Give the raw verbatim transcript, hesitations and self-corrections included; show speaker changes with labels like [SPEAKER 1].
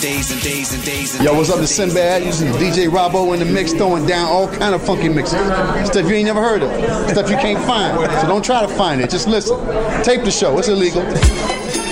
[SPEAKER 1] days and days and days and
[SPEAKER 2] Yo, what's up? This Sinbad using D J Robbo in the mix, throwing down all kind of funky mixes. Stuff you ain't never heard of. Stuff you can't find. So don't try to find it. Just listen. Tape the show. It's illegal.